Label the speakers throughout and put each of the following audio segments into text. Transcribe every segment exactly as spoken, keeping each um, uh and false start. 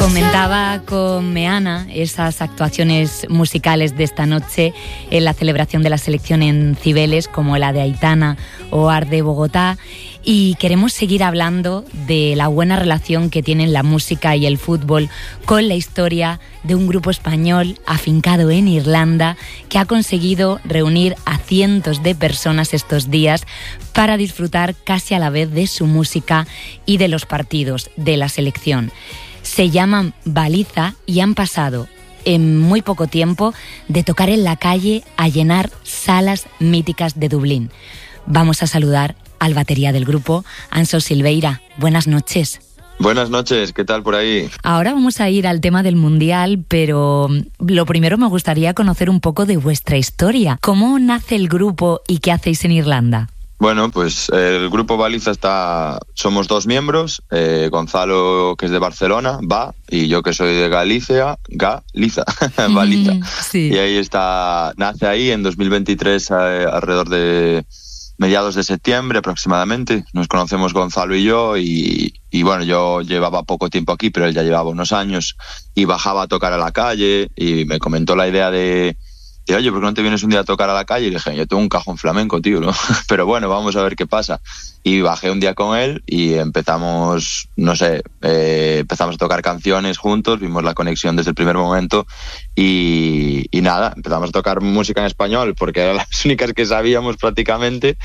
Speaker 1: Comentaba con Meana esas actuaciones musicales de esta noche en la celebración de la selección en Cibeles, como la de Aitana o Art de Bogotá, y queremos seguir hablando de la buena relación que tienen la música y el fútbol con la historia de un grupo español afincado en Irlanda que ha conseguido reunir a cientos de personas estos días para disfrutar casi a la vez de su música y de los partidos de la selección. Se llaman Baliza y han pasado en muy poco tiempo de tocar en la calle a llenar salas míticas de Dublín. Vamos a saludar al batería del grupo, Anxo Silveira. Buenas noches.
Speaker 2: Buenas noches, ¿qué tal por ahí?
Speaker 1: Ahora vamos a ir al tema del Mundial, pero lo primero me gustaría conocer un poco de vuestra historia. ¿Cómo nace el grupo y qué hacéis en Irlanda?
Speaker 2: Bueno, pues el grupo Baliza está, somos dos miembros, eh, Gonzalo, que es de Barcelona, va, y yo que soy de Galicia, Galiza, Baliza.
Speaker 1: Mm, sí.
Speaker 2: Y ahí está, nace ahí en dos mil veintitrés, eh, alrededor de mediados de septiembre aproximadamente. Nos conocemos Gonzalo y yo, y, y bueno, yo llevaba poco tiempo aquí, pero él ya llevaba unos años, y bajaba a tocar a la calle, y me comentó la idea de... Y oye, ¿por qué no te vienes un día a tocar a la calle? Y le dije, yo tengo un cajón flamenco, tío, ¿no? Pero bueno, vamos a ver qué pasa. Y bajé un día con él y empezamos, no sé, eh, empezamos a tocar canciones juntos, vimos la conexión desde el primer momento y, y nada, empezamos a tocar música en español porque eran las únicas que sabíamos prácticamente.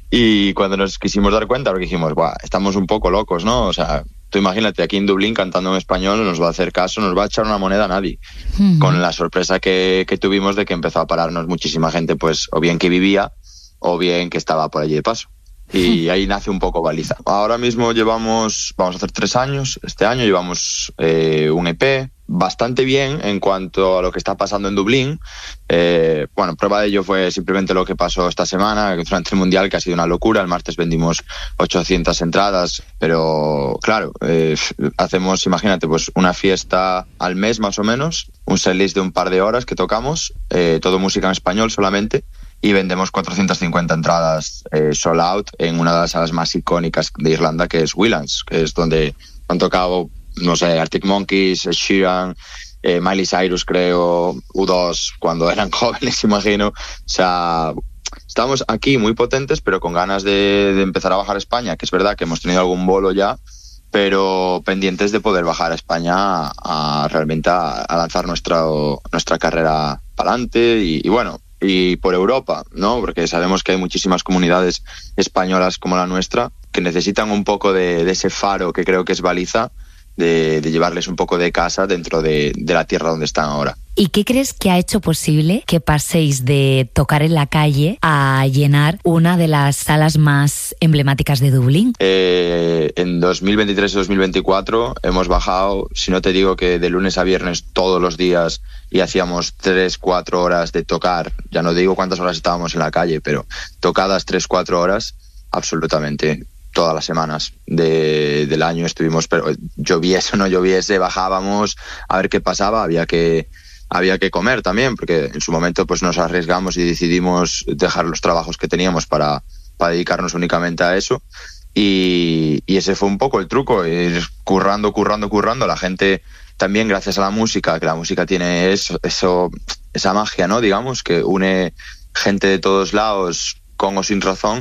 Speaker 2: Y cuando nos quisimos dar cuenta, porque dijimos, guau, estamos un poco locos, ¿no? O sea, tú imagínate, aquí en Dublín cantando en español, no nos va a hacer caso, nos va a echar una moneda a nadie. Uh-huh. Con la sorpresa que, que tuvimos de que empezó a pararnos muchísima gente, pues o bien que vivía o bien que estaba por allí de paso. Y ahí nace un poco Baliza. Ahora mismo llevamos, vamos a hacer tres años, este año llevamos eh, un E P bastante bien en cuanto a lo que está pasando en Dublín. Eh, bueno, prueba de ello fue simplemente lo que pasó esta semana durante el Mundial, que ha sido una locura. El martes vendimos ochocientas entradas, pero claro, eh, hacemos, imagínate, pues una fiesta al mes más o menos, un setlist de un par de horas que tocamos, eh, todo música en español solamente, y vendemos cuatrocientas cincuenta entradas eh, sold out en una de las salas más icónicas de Irlanda, que es Willands, que es donde han tocado, no sé, Arctic Monkeys, Sheeran, eh, Miley Cyrus, creo, U dos, cuando eran jóvenes, imagino. O sea, estamos aquí muy potentes, pero con ganas de, de empezar a bajar a España, que es verdad que hemos tenido algún bolo ya, pero pendientes de poder bajar a España a, a realmente a, a lanzar nuestra, nuestra carrera para adelante y, y bueno, y por Europa, ¿no? Porque sabemos que hay muchísimas comunidades españolas como la nuestra que necesitan un poco de, de ese faro que creo que es Baliza, de, de llevarles un poco de casa dentro de, de la tierra donde están ahora.
Speaker 1: ¿Y qué crees que ha hecho posible que paséis de tocar en la calle a llenar una de las salas más emblemáticas de Dublín?
Speaker 2: Eh, en dos mil veintitrés y dos mil veinticuatro hemos bajado, si no te digo que de lunes a viernes todos los días, y hacíamos tres, cuatro horas de tocar. Ya no digo cuántas horas estábamos en la calle, pero tocadas tres, cuatro horas absolutamente todas las semanas de, del año estuvimos, pero lloviese o no lloviese, bajábamos a ver qué pasaba, había que había que comer también, porque en su momento pues nos arriesgamos y decidimos dejar los trabajos que teníamos para, para dedicarnos únicamente a eso, y, y ese fue un poco el truco, ir currando, currando, currando. La gente también, gracias a la música, que la música tiene eso, eso esa magia, ¿no? Digamos, que une gente de todos lados con o sin razón,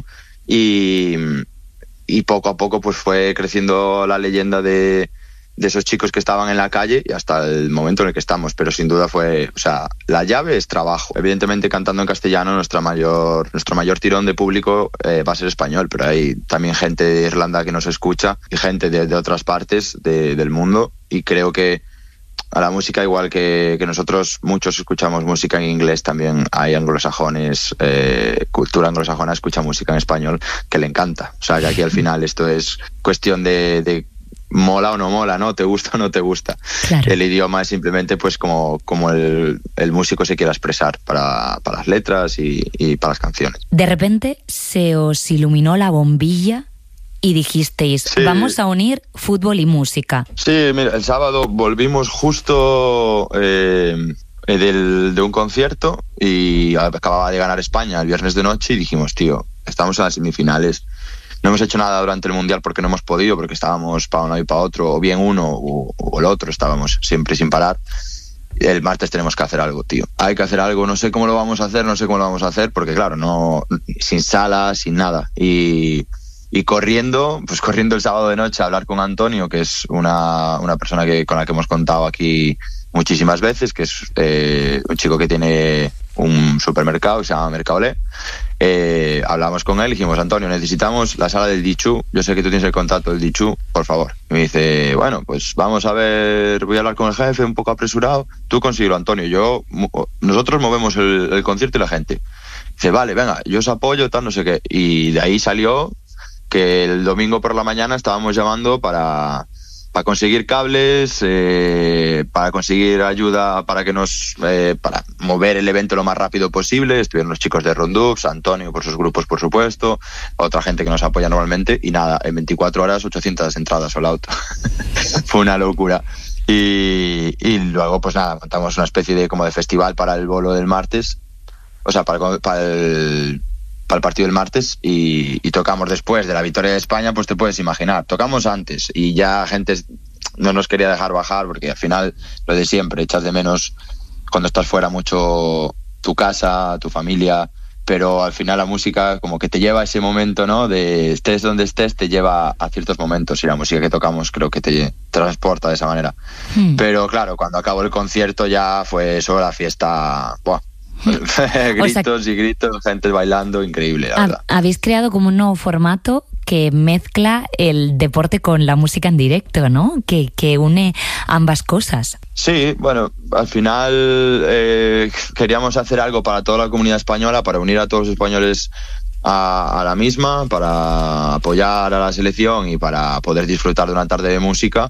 Speaker 2: y, y poco a poco pues fue creciendo la leyenda de de esos chicos que estaban en la calle y hasta el momento en el que estamos, pero sin duda fue, o sea, la llave es trabajo. Evidentemente, cantando en castellano, nuestra mayor, nuestro mayor tirón de público eh, va a ser español, pero hay también gente de Irlanda que nos escucha y gente de, de otras partes de, del mundo, y creo que a la música, igual que, que nosotros muchos escuchamos música en inglés, también hay anglosajones, eh, cultura anglosajona escucha música en español que le encanta. O sea, que aquí al final esto es cuestión de, de mola o no mola, ¿no? Te gusta o no te gusta. Claro. El idioma es simplemente pues como, como el, el músico se quiera expresar para, para las letras y, y para las canciones.
Speaker 1: De repente se os iluminó la bombilla y dijisteis, sí, vamos a unir fútbol y música.
Speaker 2: Sí, mira, el sábado volvimos justo eh, del, de un concierto y acababa de ganar España el viernes de noche y dijimos, tío, estamos en las semifinales, no hemos hecho nada durante el Mundial porque no hemos podido, porque estábamos para un lado y para otro, o bien uno o, o el otro, estábamos siempre sin parar. El martes tenemos que hacer algo, tío. Hay que hacer algo, no sé cómo lo vamos a hacer, no sé cómo lo vamos a hacer, porque claro, no, sin sala, sin nada. Y, y corriendo, pues corriendo el sábado de noche a hablar con Antonio, que es una, una persona que, con la que hemos contado aquí muchísimas veces, que es eh, un chico que tiene un supermercado que se llama Mercaolé. Eh, hablamos con él y dijimos, Antonio, necesitamos la sala del Dichu, yo sé que tú tienes el contacto del Dichu, por favor. Y me dice, bueno, pues vamos a ver, voy a hablar con el jefe, un poco apresurado, tú consíguelo, Antonio, yo, nosotros movemos el, el concierto y la gente. Dice, vale, venga, yo os apoyo, tal, no sé qué. Y de ahí salió que el domingo por la mañana estábamos llamando para... para conseguir cables, eh, para conseguir ayuda para que nos eh, para mover el evento lo más rápido posible. Estuvieron los chicos de Rondups, Antonio por sus grupos, por supuesto, otra gente que nos apoya normalmente, y nada, en veinticuatro horas ochocientas entradas sold out. Fue una locura. Y, y luego pues nada, montamos una especie de como de festival para el bolo del martes, o sea, para, para el para el partido del martes, y, y tocamos después de la victoria de España, pues te puedes imaginar, tocamos antes y ya gente no nos quería dejar bajar, porque al final lo de siempre, echas de menos cuando estás fuera mucho tu casa, tu familia, pero al final la música como que te lleva a ese momento, ¿no? De estés donde estés, te lleva a ciertos momentos, y la música que tocamos creo que te transporta de esa manera. Hmm. Pero claro, cuando acabó el concierto ya fue solo la fiesta, ¡buah! gritos, o sea, y gritos, gente bailando, increíble, la verdad.
Speaker 1: Habéis creado como un nuevo formato que mezcla el deporte con la música en directo, ¿no? Que, que une ambas cosas.
Speaker 2: Sí, bueno, al final eh, queríamos hacer algo para toda la comunidad española, para unir a todos los españoles a, a la misma, para apoyar a la selección y para poder disfrutar de una tarde de música,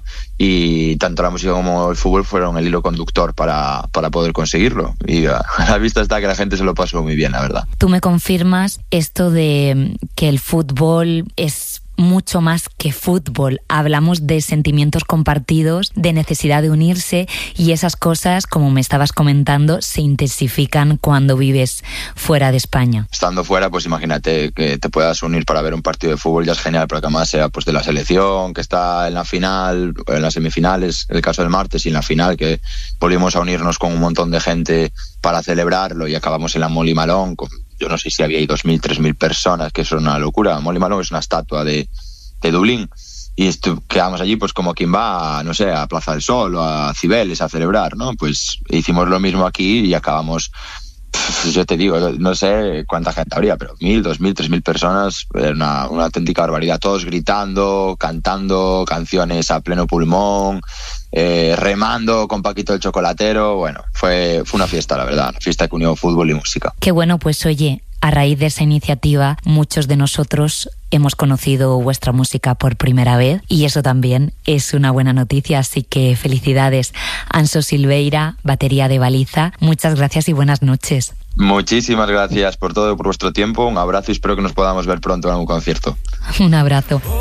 Speaker 2: y tanto la música como el fútbol fueron el hilo conductor para, para poder conseguirlo, y a la vista está que la gente se lo pasó muy bien, la verdad.
Speaker 1: Tú me confirmas esto de que el fútbol es mucho más que fútbol. Hablamos de sentimientos compartidos, de necesidad de unirse, y esas cosas, como me estabas comentando, se intensifican cuando vives fuera de España.
Speaker 2: Estando fuera, pues imagínate que te puedas unir para ver un partido de fútbol, ya es genial, pero que además sea pues de la selección, que está en la final, en las semifinales, el caso del martes, y en la final, que volvimos a unirnos con un montón de gente para celebrarlo, y acabamos en la Molly Malone con, yo no sé si había ahí dos mil, tres mil personas, que eso es una locura. Molly Malone es una estatua de, de Dublín, y esto, quedamos allí pues como quien va a, no sé, a Plaza del Sol o a Cibeles a celebrar, ¿no? Pues hicimos lo mismo aquí y acabamos, pff, yo te digo, no sé cuánta gente habría, pero mil, dos mil, tres mil personas, era una, una auténtica barbaridad, todos gritando, cantando canciones a pleno pulmón, eh, remando con Paquito el Chocolatero. Bueno, fue, fue una fiesta, la verdad, una fiesta que unió fútbol y música.
Speaker 1: Qué bueno, pues oye, a raíz de esa iniciativa, muchos de nosotros hemos conocido vuestra música por primera vez, y eso también es una buena noticia, así que felicidades. Anso Silveira, batería de Baliza, muchas gracias y buenas noches.
Speaker 2: Muchísimas gracias por todo, por vuestro tiempo, un abrazo, y espero que nos podamos ver pronto en algún concierto.
Speaker 1: Un abrazo.